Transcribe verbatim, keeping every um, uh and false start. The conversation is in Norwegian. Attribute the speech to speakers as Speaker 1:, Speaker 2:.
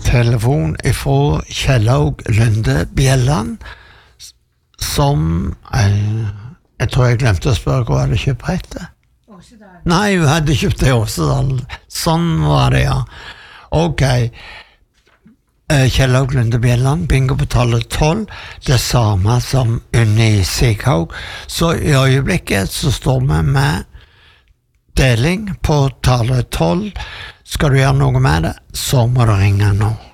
Speaker 1: telefon ifra Kjellaug Lunde Bjelland, som, jeg, jeg tror jeg glemte å spørre hva hadde kjøpt etter. Åsedal. Nei, hun hadde kjøpt det i Åsedal. Sånn var det, ja. Ok. Kjellaug Lunde Bjelland, bingo på tallet tolv, det samme som Unni Sighaug. Så i øyeblikket så står vi med deling på tallet tolv. Skal du gjøre noe med det, så må du ringe nå.